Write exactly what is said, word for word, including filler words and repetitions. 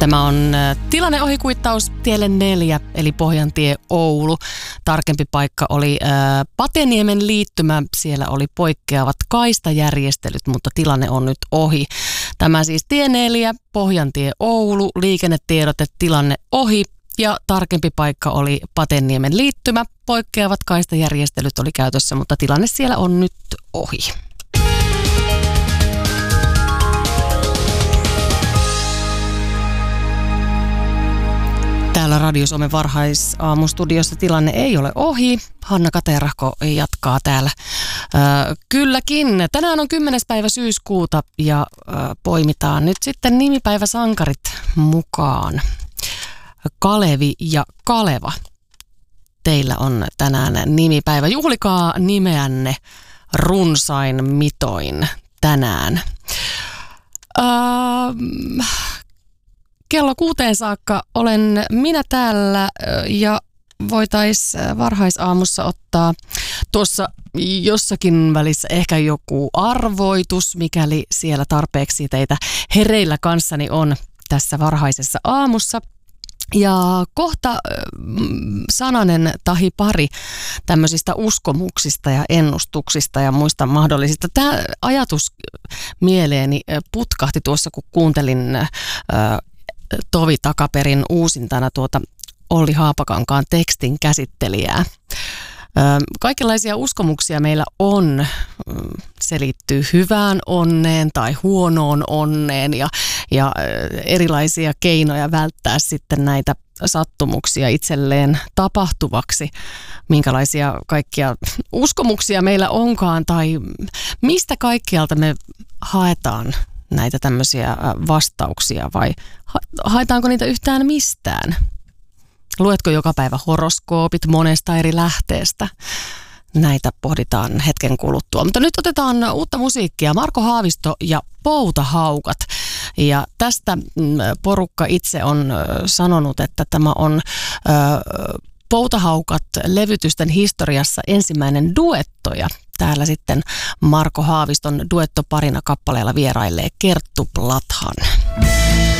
Tämä on tilanne ohikuittaus tielle neljä, eli Pohjantie Oulu. Tarkempi paikka oli ää, Pateniemen liittymä. Siellä oli poikkeavat kaistajärjestelyt, mutta tilanne on nyt ohi. Tämä siis tie neljä, Pohjantie Oulu, liikennetiedote, tilanne ohi. Ja tarkempi paikka oli Pateniemen liittymä. Poikkeavat kaistajärjestelyt oli käytössä, mutta tilanne siellä on nyt ohi. Täällä Radio Suomen varhaisaamustudiossa tilanne ei ole ohi. Hanna Katerahko jatkaa täällä. Ö, kylläkin. Tänään on kymmenes päivä syyskuuta ja ö, poimitaan nyt sitten nimipäiväsankarit mukaan. Kalevi ja Kaleva. Teillä on tänään nimipäivä. Juhlikaa nimeänne runsain mitoin tänään. Öö, kello kuuteen saakka olen minä täällä ja voitaisiin varhaisaamussa ottaa tuossa jossakin välissä ehkä joku arvoitus, mikäli siellä tarpeeksi teitä hereillä kanssani on tässä varhaisessa aamussa. Ja kohta sananen tahi pari tämmöisistä uskomuksista ja ennustuksista ja muista mahdollisista. Tämä ajatus mieleeni putkahti tuossa, kun kuuntelin ä, tovi takaperin uusintana tuota Olli Haapakankaan tekstin käsittelijää. Kaikenlaisia uskomuksia meillä on. Se liittyy hyvään onneen tai huonoon onneen ja, ja erilaisia keinoja välttää sitten näitä sattumuksia itselleen tapahtuvaksi. Minkälaisia kaikkia uskomuksia meillä onkaan tai mistä kaikkialta me haetaan näitä tämmöisiä vastauksia vai haetaanko niitä yhtään mistään? Luetko joka päivä horoskoopit monesta eri lähteestä? Näitä pohditaan hetken kuluttua. Mutta nyt otetaan uutta musiikkia. Marko Haavisto ja Poutahaukat. Ja tästä porukka itse on sanonut, että tämä on ö, Poutahaukat-levytysten historiassa ensimmäinen duetto. Ja täällä sitten Marko Haaviston duettoparina kappaleella vierailee Kerttu Plathan.